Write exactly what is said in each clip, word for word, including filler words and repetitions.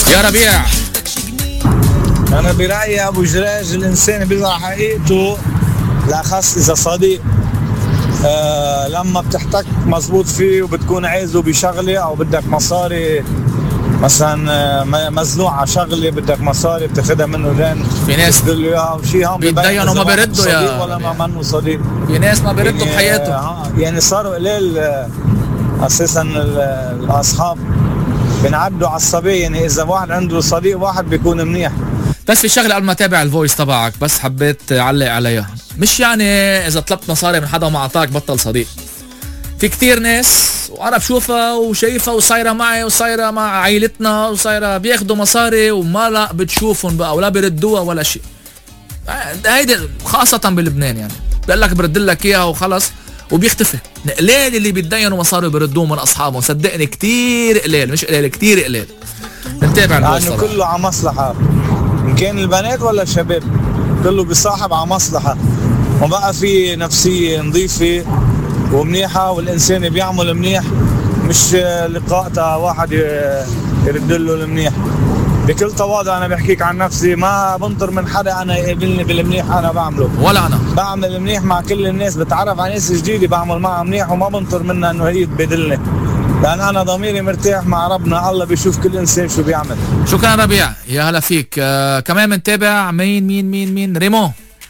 يا ربيع. أنا برأيي أبو جراج الإنسان بيظهر حقيقته لأخص إذا صديق آه لما بتحتك مزبوط فيه وبتكون عايزه بشغلة أو بدك مصاري مثلا مزنوع على شغلة بدك مصاري بتاخدها منه دين في ناس بتدله إياها أو شيء هم بيتدينوا ما بيردوا يا ولا ما منه صديق. في ناس ما بيردوا يعني بحياتهم آه يعني صاروا قليل آه أساسا الأصحاب بنعدوا على الصبي. يعني إذا واحد عنده صديق واحد بيكون منيح. بس في شغله قبل ما اتابع الفويس تبعك بس حبيت اعلق عليها. مش يعني اذا طلبت مصاري من حدا وما اعطاك بطل صديق. في كتير ناس وانا بشوفها وشايفها وصايره معي وصايره مع عائلتنا وصايره بياخدوا مصاري وما لا بتشوفهم بقى ولا بيردوها ولا شيء. هيدي خاصه بلبنان يعني بقول لك برد لك اياها وخلص وبيختفي. قليل اللي بيتدينوا مصاري وبيردوهم من اصحابهم. صدقني كتير قليل مش قليل كتير قليل. نتابع الفويس يعني كله على مصلحه إن كان البنات ولا الشباب كله بيصاحب على مصلحة وبقى في نفسية نظيفة ومنيحة والإنسان بيعمل منيح مش لقاء تا واحد يرد له المنيح. بكل تواضع أنا بحكيك عن نفسي ما بنطر من حدا أنا يقابلني بالمنيح أنا بعمله ولا أنا بعمل منيح مع كل الناس. بتعرف على ناس جديدة بعمل معها منيح وما بنطر منها إنه هي تبادلني لأن أنا ضميري مرتاح مع ربنا. الله بيشوف كل إنسان شو بيعمل. شكرا ربيع يا هلا فيك. آه كمان منتابع مين مين مين مين ريمو.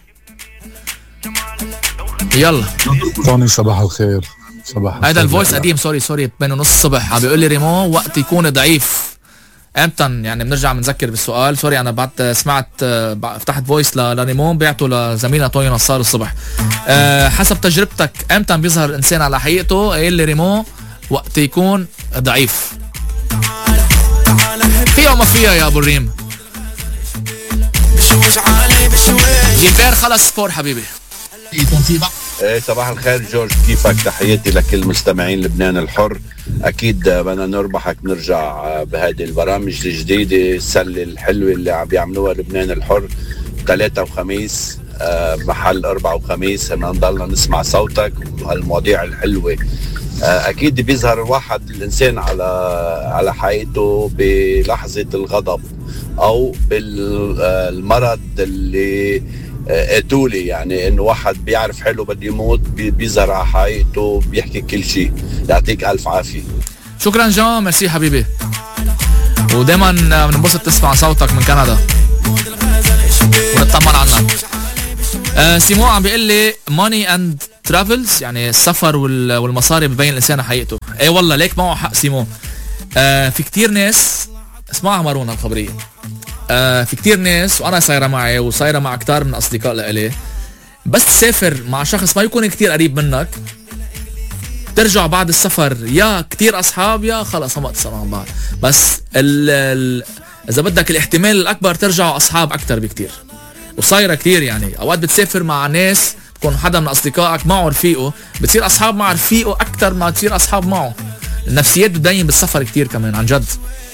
يلا طوني صباح الخير. صباح هذا الفويس قديم سوري سوري بين نص الصبح عم بيقول لي ريمو وقت يكون ضعيف امتى يعني بنرجع بنذكر بالسؤال. سوري انا بعد سمعت فتحت فويس لريمو بعته لزميلنا طوي نصار الصبح. أه حسب تجربتك امتى بيظهر الانسان على حقيقته؟ قال لي ريمو وقت يكون ضعيف. فيها وما فيها يا ابو الريم. جيلبير خلص سبور حبيبي. ايه صباح الخير جورج كيفك؟ تحياتي لكل مستمعين لبنان الحر. اكيد بدنا نربحك نرجع بهذه البرامج الجديده السله الحلوه اللي عم بيعملوها لبنان الحر ثلاثة وخميس محل أربعة وخميس. بدنا نضلنا نسمع صوتك وهالمواضيع الحلوه. اكيد بيظهر الواحد الانسان على على حقيقته بلحظه الغضب او بالمرض اللي قتولي. يعني انه واحد بيعرف حاله بده يموت بيظهر على حقيقته بيحكي كل شيء. يعطيك الف عافيه. شكرا جان ميرسي حبيبي ودايما بننبسط نسمع صوتك من كندا ونطمن عنك. آه سيمو عم بيقول لي ماني اند ترافلز يعني السفر والمصاري ببين الانسان حقيقته. اي والله ليك معه حق سيمو. آه في كتير ناس اسمعها مارون الخبريه. آه في كتير ناس وانا صايره معي وصايره مع كتار من اصدقاء لإلي بس تسافر مع شخص ما يكون كتير قريب منك ترجع بعد السفر يا كتير اصحاب يا خلص ما تصيروا عن بعض. بس ال ال اذا بدك الاحتمال الاكبر ترجعوا اصحاب اكتر بكتير وصايره كتير. يعني اوقات بتسافر مع ناس تكون حدا من اصدقائك معه رفيقه بتصير اصحاب مع رفيقه اكتر ما تصير اصحاب معه. النفسيات بتبين بالسفر كتير كمان عن جد.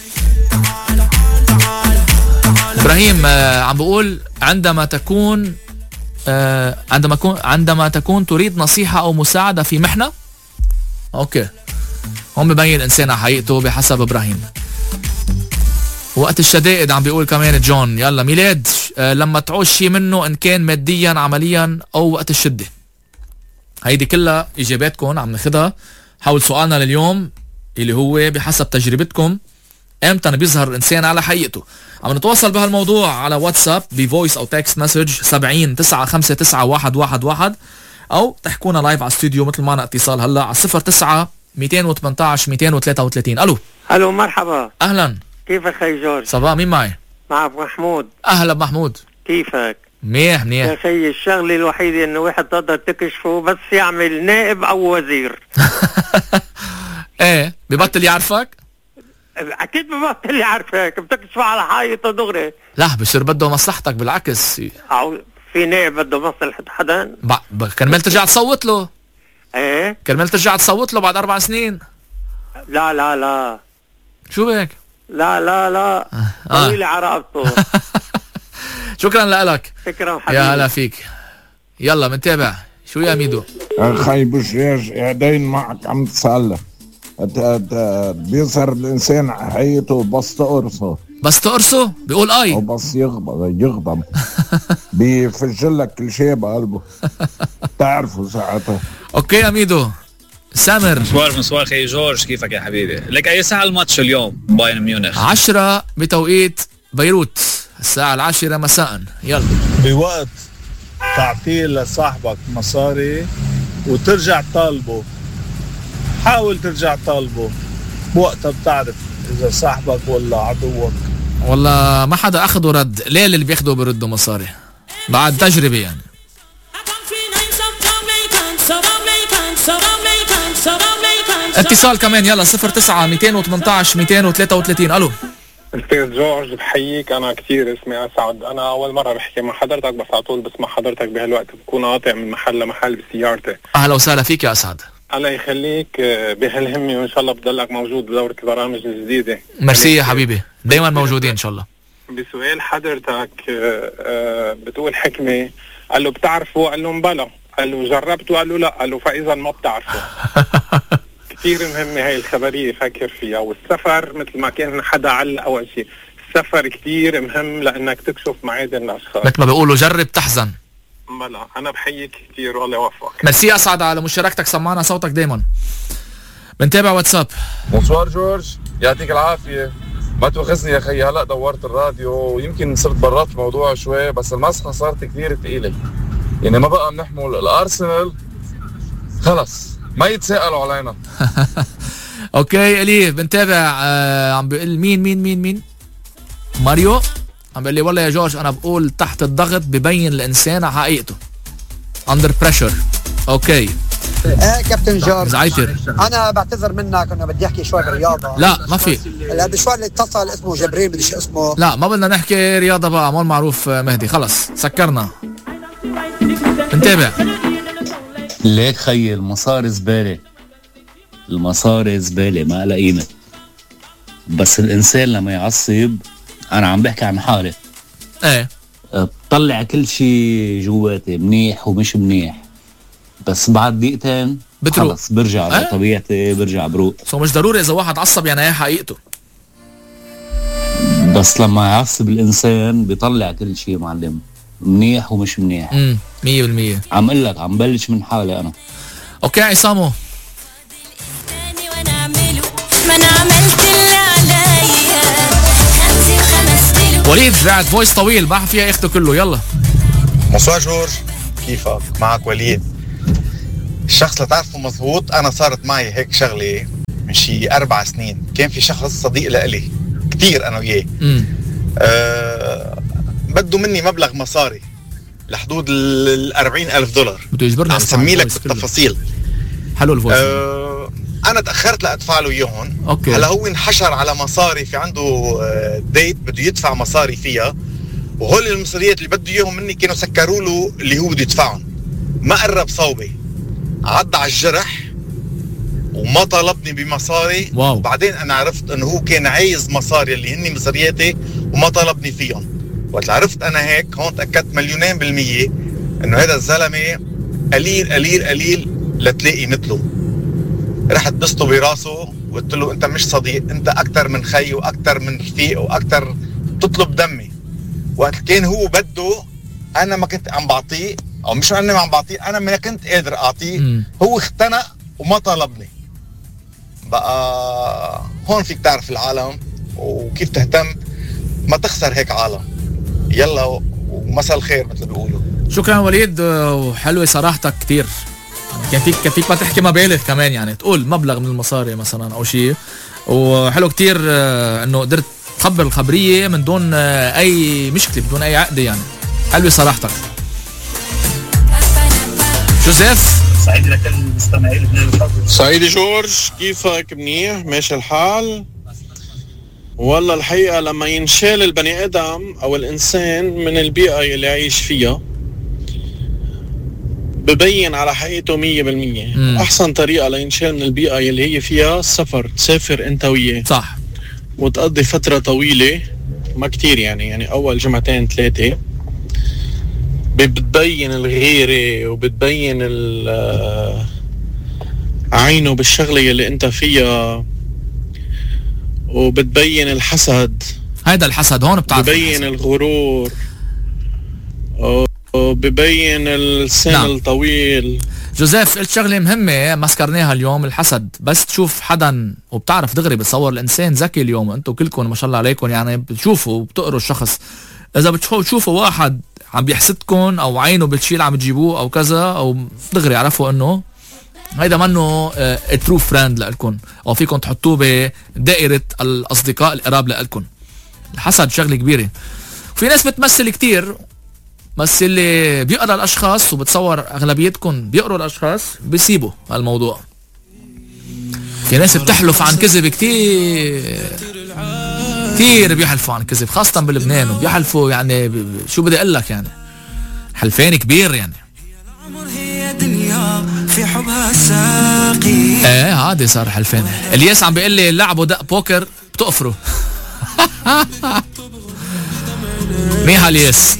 ابراهيم آه عم بقول عندما تكون آه عندما تكون عندما تكون تريد نصيحة او مساعدة في محنة. اوكي هم ببين الانسان على حقيقته بحسب ابراهيم. وقت الشدائد عم بيقول كمان جون. يلا ميلاد آه لما تعوز شيء منه ان كان ماديا عمليا او وقت الشدة. هيدي كلها اجاباتكم عم ناخدها حول سؤالنا لليوم اللي هو بحسب تجربتكم امتى بيظهر الانسان على حقيقته. عم نتواصل بهالموضوع على واتساب بفويس او تكست مسج سبعين تسعة خمسة تسعة واحد واحد واحد او تحكونا لايف على الاستوديو مثل معنا اتصال هلا على صفر تسعة مئتين وثمانية عشر مئتين وثلاثة وثلاثين. الو الو مرحبا. اهلا كيفك خي جورج؟ صباح مين معي؟ معك محمود. اهلا محمود كيفك؟ منيح منيح يا خي الشغله الوحيده انه واحد تقدر تكشفه بس يعمل نائب او وزير. ايه ببطل يعرفك؟ اكيد ببطل يعرفك بتكشف على حايطه دغري. لا بصير بده مصلحتك بالعكس. او في نائب بده مصلحه حدا ب... كرمال ترجع تصوت له. ايه كرمال ترجع تصوت له بعد اربع سنين. لا لا لا شو بك؟ لا لا لا طويلة على رقبته. شكرا لك. شكرا حبيبي. يا هلا فيك. يلا منتابع شو يا ميدو؟ خي بشريج قاعدين معك عم تسأل بيظهر الانسان حقيقته بس تقرصه بس تقرصه بيقول اي وبس يغضب يغضب بيفجر لك كل شيء بقلبه. تعرفوا ساعتها. اوكي يا ميدو. سامر. مسوار مسوار خي جورج، كيفك يا حبيبي؟ لك اي ساعة الماتش اليوم بايرن ميونخ؟ عشرة بتوقيت بيروت، الساعة العاشرة مساء. يلا. بوقت تعطيه لصاحبك مصاري وترجع طالبه، حاول ترجع طالبه بوقتها بتعرف اذا صاحبك ولا عدوك. والله ما حدا اخذ ورد. ليه اللي بياخدوا بردوا مصاري؟ بعد تجربة يعني. اتصال كمان. يلا صفر تسعة مئتين وثمانية عشر مئتين وثلاثة وثلاثين. الو استاذ جورج، بحييك. انا كثير اسمي اسعد. انا اول مره بحكي مع حضرتك، بس على طول بسمع حضرتك بهالوقت بكون قاطع من محل لمحل بسيارتي. اهلا وسهلا فيك يا اسعد. الله يخليك بهالهمه، وان شاء الله بضلك موجود بدورة البرامج الجديده. ميرسي يا حبيبي، دايما موجودين ان شاء الله. بسؤال حضرتك بتقول حكمه، قال له بتعرفه؟ قال له مبلا. قال له جربته؟ قال له لا. قال له فاذا ما بتعرفه. كثير مهمة هاي الخبرية، فكر فيها. والسفر مثل ما كان حدا علق أول شيء، السفر كثير مهم لأنك تكشف معادن الأشخاص. مثل ما بيقولوا جرب تحزن. بلا أنا بحييك كثير والله يوفقك. ميرسي أسعد على مشاركتك، سمعنا صوتك دايما. بنتابع واتساب. بونسوار جورج، يعطيك العافية. ما تواخذني يا خيي، هلا دورت الراديو ويمكن صرت برات الموضوع شوي، بس المسخة صارت كثير ثقيلة. يعني ما بقى بنحمل الأرسنال، خلص ما يتساءلوا علينا. اوكي اليف بنتابع. آه عم بيقول مين مين مين مين ماريو عم بيقول لي والله يا جورج انا بقول تحت الضغط ببين الانسان على حقيقته. اندر بريشر. اوكي ايه كابتن جورج، زعيتر انا بعتذر منك انه بدي احكي شوي بالرياضه. لا ما في. هذا شوي اللي اتصل اسمه جبريل، بديش اسمه. لا ما بدنا نحكي رياضه بقى، مول معروف مهدي، خلص سكرنا. بنتابع. ليك خيي المصاري زبالة، المصاري زبالة ما لها قيمة. بس الإنسان لما يعصب، أنا عم بحكي عن حالي، ايه بطلع كل شي جواتي منيح ومش منيح، بس بعد دقيقتين بتروق، خلص برجع على ايه؟ طبيعتي، برجع بروق. سو مش ضروري إذا واحد عصب يعني هي حقيقته. بس لما يعصب الإنسان بيطلع كل شي معلم، منيح ومش منيح. امم مية بالمية. عم قل لك عم بلش من حالي أنا. اوكي عصامو. وليد بعد فويس طويل ما فيها ياخده كله. يلا. مسوا جورج، كيفك؟ معك وليد. الشخص اللي تعرفه مضبوط، انا صارت معي هيك شغله من شي اربع سنين. كان في شخص صديق لإلي كثير انا وياه، أه بده مني مبلغ مصاري لحدود ال أربعين ألف دولار. بده يجبرني عم سمي لك بالتفاصيل. حلو الفويس. أه انا تاخرت لادفع له اياهم. اوكي. هلا هو انحشر على مصاري، في عنده ديت بده يدفع مصاري فيها، وهول المصاريات اللي بده اياهم مني كانوا سكروا له اللي هو بده يدفعهم. ما قرب صوبي، عض على الجرح وما طلبني بمصاري. واو. وبعدين انا عرفت انه هو كان عايز مصاري اللي هني مصارياتي وما طلبني فيهم. وقت عرفت انا هيك، هون تاكدت مليونين بالمية انه هذا الزلمه قليل قليل قليل لتلاقي مثله. رحت بسطه براسه وقلت له انت مش صديق، انت اكثر من خي واكثر من رفيق واكثر تطلب دمي. وقت كان هو بده انا ما كنت عم بعطيه، او مش انا ما عم بعطيه، انا ما كنت قادر اعطيه. هو اختنق وما طلبني. بقى هون فيك تعرف العالم وكيف تهتم، ما تخسر هيك عالم. يلا ومساء الخير مثل بيقولوا. شكرا وليد، وحلوه صراحتك كتير. كان فيك كان فيك ما تحكي مبالغ كمان، يعني تقول مبلغ من المصاري مثلا او شيء. وحلو كتير انه قدرت تخبر الخبريه من دون اي مشكله، بدون اي عقده، يعني حلوه صراحتك. جوزيف. سعيد لكل المستمعين بلاد الحظ. سعيد جورج، كيفك؟ منيح ماشي الحال. والله الحقيقة لما ينشال البني آدم أو الإنسان من البيئة اللي عايش فيها ببين على حقيقته مية بالمية. أحسن طريقة لينشال من البيئة اللي هي فيها السفر، تسافر أنت وياه. صح. وتقضي فترة طويلة، ما كتير يعني يعني أول جمعتين ثلاثة، بتبين الغيرة وبتبين عينه بالشغلة اللي أنت فيها، وبتبين الحسد هيدا الحسد هون بتعرف ببين الغرور وببين السن نعم. الطويل. جوزيف قلت شغله مهمه مسكرناها اليوم، الحسد. بس تشوف حدا وبتعرف دغري بتصور الانسان ذكي اليوم، انتم كلكم ما شاء الله عليكم يعني بتشوفوا وبتقروا الشخص. اذا بتشوفوا واحد عم بيحسدكم او عينه بتشيل عم تجيبوه او كذا، او دغري عرفوا انه هيدا منه ترو فريند لكم، او فيكم تحطوه بدائره الاصدقاء القراب لكم. الحسد شغله كبيره. في ناس بتمثل كتير، بس اللي بيقرا الاشخاص وبتصور اغلبيتكم بيقروا الاشخاص بيسيبوا هالموضوع. في ناس بتحلف عن كذب كتير كتير بيحلفوا عن كذب، خاصة بلبنان، وبيحلفوا يعني ب... شو بدي اقول لك يعني حلفان كبير يعني. في حبها ساقي ايه عادي صار حلفان. الياس عم بيقول لي لعبوا دق بوكر بتقفروا. مين الياس؟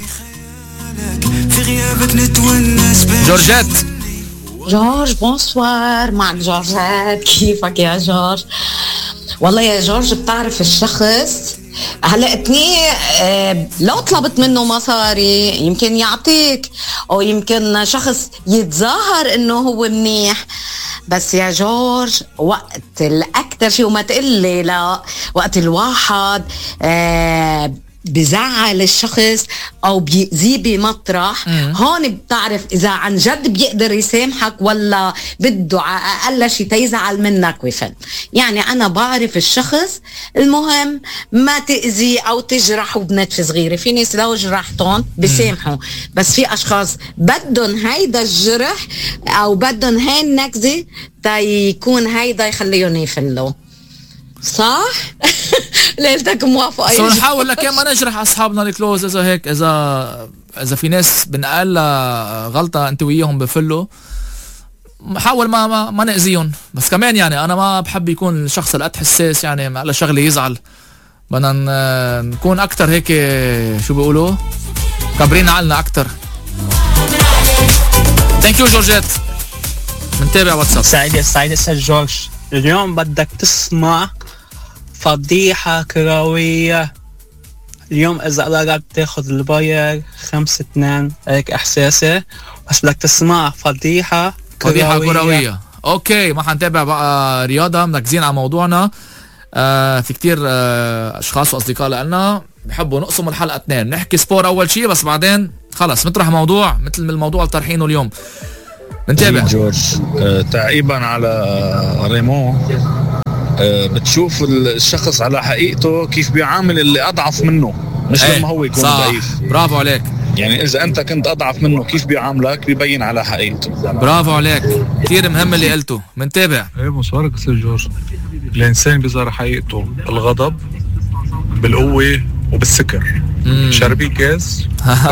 جورجيت. جورج بونسوار، معك جورجيت. كيفك يا جورج؟ والله يا جورج بتعرف الشخص هلا اتني اه لو طلبت منه مصاري يمكن يعطيك، او يمكن شخص يتظاهر انه هو منيح، بس يا جورج وقت الاكتر شيء وما تقلي لا وقت الواحد اه بزعل الشخص او بيأذيه بمطرح، هون بتعرف اذا عن جد بيقدر يسامحك ولا بده اقل شيء تيزعل منك وفن. يعني انا بعرف الشخص، المهم ما تأذي او تجرح وبنت صغيره. في ناس لو جرحتهم بيسامحوا، بس في اشخاص بدهم هيدا الجرح او بدهم هاي النكزه تيكون هيدا يخليهم يفلوا. صح؟ ليلتك موافقة. سو نحاول لك ما نجرح اصحابنا الكلوز. اذا هيك اذا اذا في ناس بنقال غلطة انت وياهم بفلوا، حاول ما ما, ما نأذيهم. بس كمان يعني انا ما بحب يكون الشخص القد حساس يعني على شغله يزعل. بدنا نكون اكتر هيك شو بيقولوا كابرين عقلنا اكتر. ثانك يو جورجيت. منتابع واتساب. سعيد سعيد استاذ جورج، اليوم بدك تسمع فضيحة كروية. اليوم إذا قررت تاخد الباير خمسة اثنين هيك إحساسي، بس بدك تسمع فضيحة كروية. فضيحة كروية. أوكي، ما حنتابع بقى رياضة، مركزين على موضوعنا. آه في كتير آه أشخاص وأصدقاء لنا بحبوا نقسم الحلقة اثنين، نحكي سبور أول شيء بس بعدين خلص نطرح موضوع مثل الموضوع اللي طرحينه اليوم. نتابع جورج. آه تعقيبا على ريمو، أه بتشوف الشخص على حقيقته كيف بيعامل اللي أضعف منه، مش ايه لما هو يكون صح. ضعيف. برافو عليك. يعني إذا أنت كنت أضعف منه كيف بيعاملك بيبين على حقيقته. برافو عليك، كتير مهم اللي قلته. منتابع. ايه مصارك أستاذ جورج. الإنسان بيظهر حقيقته الغضب، بالقوة وبالسكر. شربي كاس.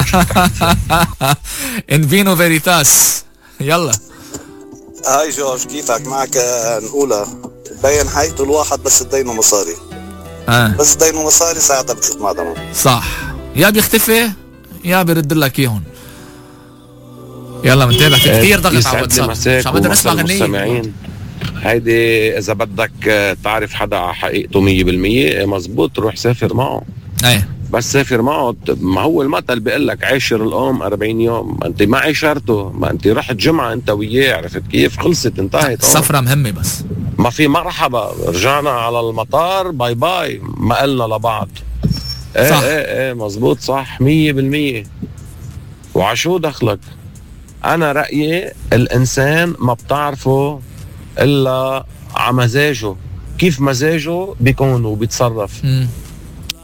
ان فينو فيريتاس. يلا. هاي جورج، كيفك؟ معك نقولها بين حقيقته الواحد بس تدينه مصاري. آه. بس تدينه مصاري ساعتها بتشوف معدنه. صح، يا بيختفي يا بيرد لك اياهم. يلا منتابع، في كثير ضغط على الواتساب. شو بدنا نسمع غنية. هيدي اذا بدك تعرف حدا على حقيقته مية بالمية مزبوط، روح سافر معه. ايه بس سافر معه. ما هو المثل بيقول لك عاشر الام أربعين يوم، ما انت ما عاشرته، ما انت رحت جمعه انت وياه، عرفت كيف؟ خلصت انتهت. السفره مهمه بس ما في مرحبا، رجعنا على المطار باي باي، ما قلنا لبعض. ايه صح. ايه ايه مزبوط صح مية بالمية. وعشو دخلك؟ انا رأيي الانسان ما بتعرفه الا عمزاجه، كيف مزاجه بيكون وبيتصرف. مم.